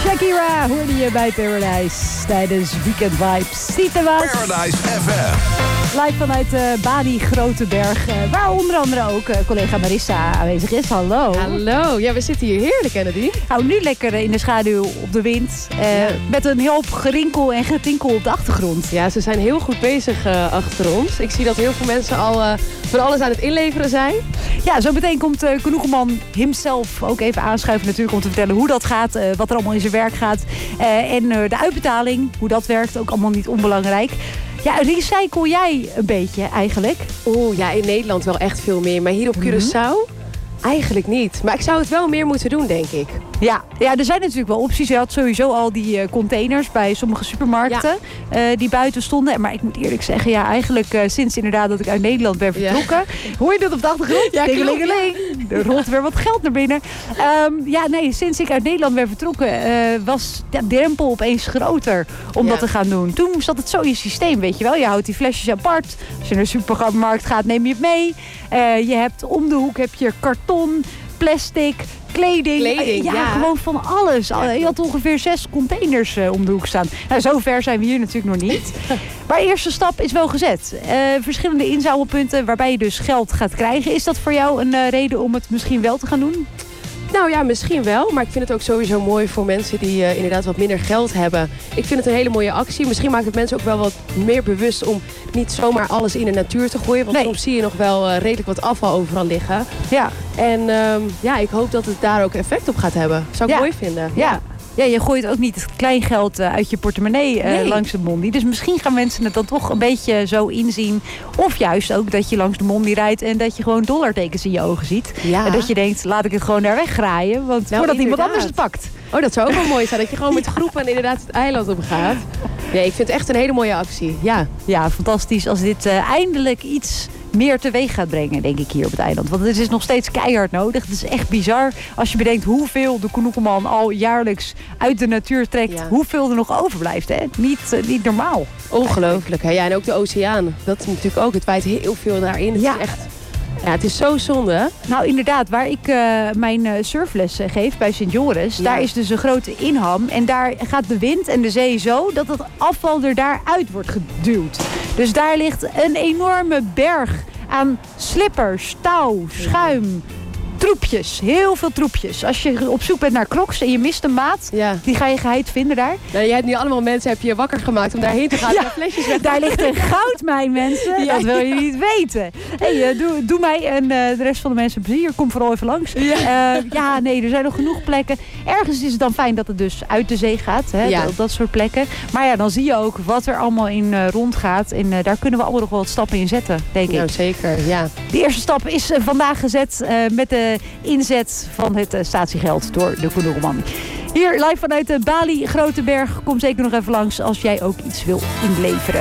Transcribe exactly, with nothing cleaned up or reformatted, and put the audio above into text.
Shakira hoorde je bij Paradise tijdens Weekend Vibes. Zietewas. Paradise F M. Live vanuit uh, Bali Groteberg, uh, waar onder andere ook uh, collega Marissa aanwezig is. Hallo. Hallo. Ja, we zitten hier heerlijk, Kennedy. Nou, nu lekker in de schaduw op de wind. Uh, ja. Met een hoop gerinkel en getinkel op de achtergrond. Ja, ze zijn heel goed bezig uh, achter ons. Ik zie dat heel veel mensen al uh, van alles aan het inleveren zijn. Ja, zo meteen komt uh, Knoegelman himself ook even aanschuiven natuurlijk om te vertellen hoe dat gaat, uh, wat er allemaal in zijn werk gaat. Uh, en uh, de uitbetaling, hoe dat werkt, ook allemaal niet onbelangrijk. Ja, recycle jij een beetje eigenlijk? Oeh, ja, in Nederland wel echt veel meer. Maar hier op Curaçao eigenlijk niet. Maar ik zou het wel meer moeten doen, denk ik. Ja, ja, er zijn natuurlijk wel opties. Je had sowieso al die uh, containers bij sommige supermarkten ja. uh, die buiten stonden. Maar ik moet eerlijk zeggen, ja, eigenlijk uh, sinds inderdaad dat ik uit Nederland ben vertrokken. Ja. Hoor je dat op de achtergrond? Ja, Dingelingeling. Er rolt weer wat geld naar binnen. Um, ja, nee, sinds ik uit Nederland ben vertrokken uh, was de drempel opeens groter om ja. dat te gaan doen. Toen zat het zo in je systeem, weet je wel. Je houdt die flesjes apart. Als je naar de supermarkt gaat, neem je het mee. Uh, je hebt om de hoek heb je karton, plastic, kleding. Kleding ja, ja, gewoon van alles. Ja, je had ongeveer zes containers uh, om de hoek staan. Nou, zo ver zijn we hier natuurlijk nog niet. Maar de eerste stap is wel gezet. Uh, verschillende inzamelpunten waarbij je dus geld gaat krijgen. Is dat voor jou een uh, reden om het misschien wel te gaan doen? Nou ja, misschien wel. Maar ik vind het ook sowieso mooi voor mensen die uh, inderdaad wat minder geld hebben. Ik vind het een hele mooie actie. Misschien maakt het mensen ook wel wat meer bewust om niet zomaar alles in de natuur te gooien. Want nee. soms zie je nog wel uh, redelijk wat afval overal liggen. Ja. En um, ja, ik hoop dat het daar ook effect op gaat hebben. Zou ik ja. mooi vinden. Ja. ja. Ja, je gooit ook niet het kleingeld uh, uit je portemonnee uh, nee. langs de Mondi. Dus misschien gaan mensen het dan toch een beetje zo inzien. Of juist ook dat je langs de Mondi rijdt en dat je gewoon dollartekens in je ogen ziet. Ja. En dat je denkt, laat ik het gewoon daar weggraaien. Want nou, voordat iemand anders het pakt. Oh, dat zou ook wel mooi zijn. Dat je gewoon met groepen inderdaad het eiland op gaat. Nee, ik vind het echt een hele mooie actie. Ja, ja fantastisch als dit uh, eindelijk iets meer teweeg gaat brengen, denk ik, hier op het eiland. Want het is nog steeds keihard nodig. Het is echt bizar als je bedenkt hoeveel de Knoekelman al jaarlijks uit de natuur trekt. Ja. Hoeveel er nog overblijft, hè? Niet, uh, niet normaal. Ongelooflijk, hè? Ja, en ook de oceaan. Dat is natuurlijk ook, het waait heel veel daarin. Het ja. is echt... Ja, het is zo zonde. Nou, inderdaad. Waar ik uh, mijn uh, surflessen geef bij Sint Joris, ja. daar is dus een grote inham. En daar gaat de wind en de zee zo dat het afval er daaruit wordt geduwd. Dus daar ligt een enorme berg aan slippers, touw, schuim, troepjes. Heel veel troepjes. Als je op zoek bent naar Crocs en je mist een maat, ja. die ga je geheid vinden daar. Nou, je hebt nu allemaal mensen heb je wakker gemaakt om daarheen te gaan. Ja. En flesjes weg. Daar ligt een goudmijn, mensen. Ja. Dat wil je niet weten. Hey, uh, doe, doe mij en uh, de rest van de mensen plezier. Kom vooral even langs. Ja. Uh, ja, nee, er zijn nog genoeg plekken. Ergens is het dan fijn dat het dus uit de zee gaat. Hè, ja. dat, dat soort plekken. Maar ja, dan zie je ook wat er allemaal in uh, rondgaat. En uh, daar kunnen we allemaal nog wel wat stappen in zetten, denk ik. Nou, zeker, ja. De eerste stap is uh, vandaag gezet uh, met de inzet van het uh, statiegeld door de Knoegelman. Hier live vanuit de Bali Groteberg. Kom zeker nog even langs als jij ook iets wil inleveren.